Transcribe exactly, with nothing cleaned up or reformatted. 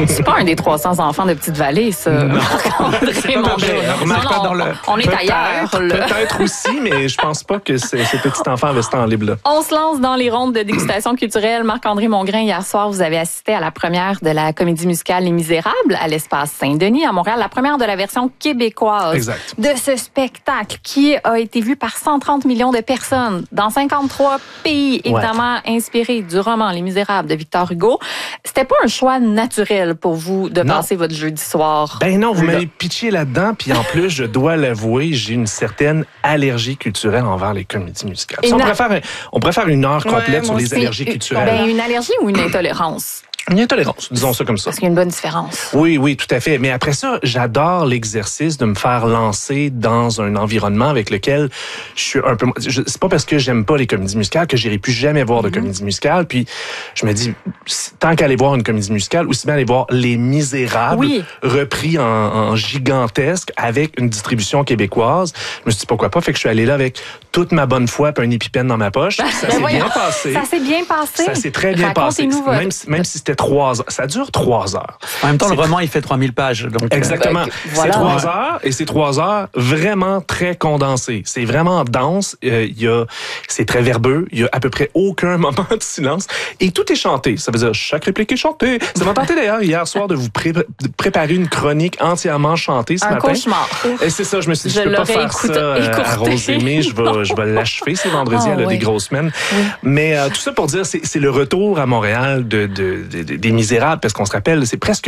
C'est pas un des trois cents enfants de Petite-Vallée, ça. Marc-André Mongrain. Remarque pas dans le... On est peut-être, ailleurs. Là. Peut-être aussi, mais je pense pas que ces, ces petits enfants avaient ce temps libre-là. On se lance dans les rondes de dégustation culturelle. Marc-André Mongrain, hier soir, vous avez assisté à la première de la comédie musicale Les Misérables à l'Espace Saint-Denis à Montréal, la première de la version québécoise exact. de ce spectacle qui a été vu par cent trente millions de personnes dans cinquante-trois pays, évidemment ouais. inspiré du roman Les Misérables de Victor Hugo. C'était pas un choix naturel pour vous de non. passer votre jeudi soir? Ben non, vous m'avez pitché là-dedans, puis en plus, je dois l'avouer, j'ai une certaine allergie culturelle envers les comédies musicales. Si on, pourrait faire, on pourrait faire une heure complète ouais, sur les allergies culturelles. Ben, une allergie ou une intolérance? Une intolérance, disons ça comme ça. Parce qu'il y a une bonne différence. Oui, oui, tout à fait. Mais après ça, j'adore l'exercice de me faire lancer dans un environnement avec lequel je suis un peu... Je, c'est pas parce que j'aime pas les comédies musicales que j'irai plus jamais voir de mm-hmm. comédies musicales. Puis je me dis, tant qu'aller voir une comédie musicale, aussi bien aller voir Les Misérables, oui. repris en, en gigantesque avec une distribution québécoise. Je me suis dit, pourquoi pas? Fait que je suis allé là avec toute ma bonne foi puis un épipène dans ma poche. Ça s'est bien passé. Ça s'est bien passé. Ça s'est très bien passé. Même, même si c'était trois heures. Ça dure trois heures. En même temps, c'est le roman, il fait trois mille pages. Donc, exactement. Euh, voilà. C'est trois heures et c'est trois heures vraiment très condensées. C'est vraiment dense. Euh, il y a, c'est très verbeux. Il y a à peu près aucun moment de silence. Et tout est chanté. Ça veut dire chaque réplique est chantée. Ça m'a tenté d'ailleurs hier soir de vous pré- de préparer une chronique entièrement chantée ce Un matin. Un cauchemar. Et c'est ça, je me suis dit, je, je peux pas faire écoute, ça euh, à Rosémie. Je vais, je vais l'achever. C'est vendredi, oh, elle a oui. des grosses semaines. Oui. Mais euh, tout ça pour dire, c'est, c'est le retour à Montréal de, de, de, de, des Misérables, parce qu'on se rappelle, c'est presque